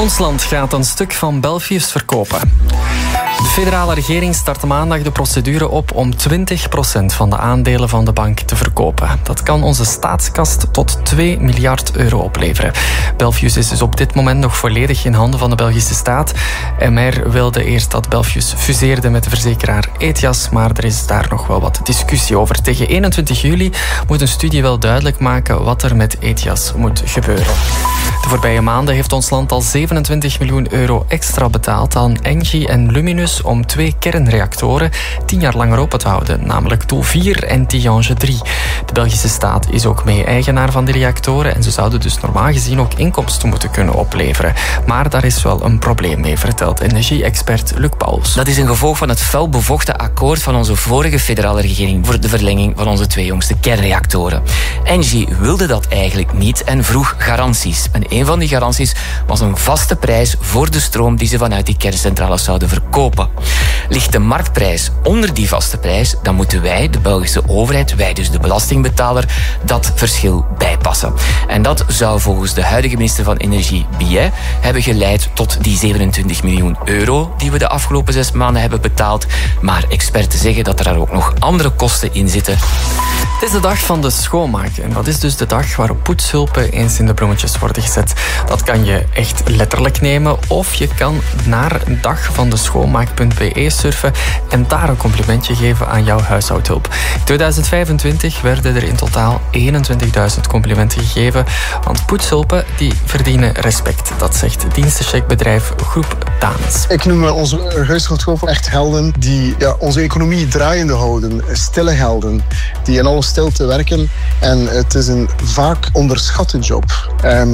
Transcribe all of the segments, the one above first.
Ons land gaat een stuk van Belfius verkopen. De federale regering start maandag de procedure op om 20% van de aandelen van de bank te verkopen. Dat kan onze staatskast tot 2 miljard euro opleveren. Belfius is dus op dit moment nog volledig in handen van de Belgische staat. MR wilde eerst dat Belfius fuseerde met de verzekeraar Etias, maar er is daar nog wel wat discussie over. Tegen 21 juli moet een studie wel duidelijk maken wat er met Etias moet gebeuren. De voorbije maanden heeft ons land al 27 miljoen euro extra betaald aan Engie en Luminus om 2 kernreactoren 10 jaar langer open te houden, namelijk Doel 4 en Tihange 3. De Belgische staat is ook mee-eigenaar van die reactoren en ze zouden dus normaal gezien ook inkomsten moeten kunnen opleveren. Maar daar is wel een probleem mee, vertelt energie-expert Luc Pauwels. Dat is een gevolg van het fel bevochten akkoord van onze vorige federale regering voor de verlenging van onze 2 jongste kernreactoren. Engie wilde dat eigenlijk niet en vroeg garanties. En een van die garanties was een vaste prijs voor de stroom die ze vanuit die kerncentrales zouden verkopen. Ligt de marktprijs onder die vaste prijs, dan moeten wij, de Belgische overheid, wij dus de belastingbetaler, dat verschil bijpassen. En dat zou volgens de huidige minister van Energie, Billet, hebben geleid tot die 27 miljoen euro die we de afgelopen 6 maanden hebben betaald. Maar experten zeggen dat er daar ook nog andere kosten in zitten. Het is de dag van de schoonmaak en dat is dus de dag waarop poetshulpen eens in de bloemetjes worden gezet. Dat kan je echt letterlijk nemen of je kan naar dagvandeschoonmaak.be surfen en daar een complimentje geven aan jouw huishoudhulp. In 2025 werden er in totaal 21.000 complimenten gegeven, want poetshulpen die verdienen respect. Dat zegt dienstencheckbedrijf Groep Danes. Ik noem onze huishoudhulpen echt helden die onze economie draaiende houden. Stille helden die in alle stilte werken en het is een vaak onderschatte job.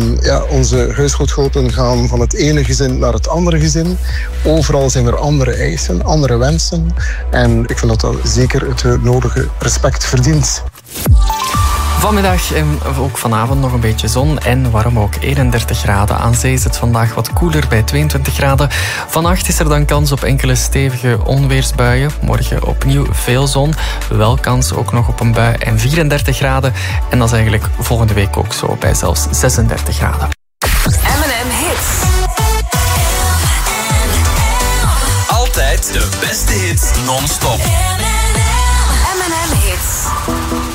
Onze huishoudhulpen gaan van het ene gezin naar het andere gezin. Overal zijn er andere eisen, andere wensen. En ik vind dat zeker het nodige respect verdient. Vanmiddag en ook vanavond nog een beetje zon en warm ook 31 graden. Aan zee is het vandaag wat koeler bij 22 graden. Vannacht is er dan kans op enkele stevige onweersbuien. Morgen opnieuw veel zon. Wel kans ook nog op een bui en 34 graden. En dat is eigenlijk volgende week ook zo bij zelfs 36 graden. M&M Hits. Altijd de beste hits non-stop. M&M Hits.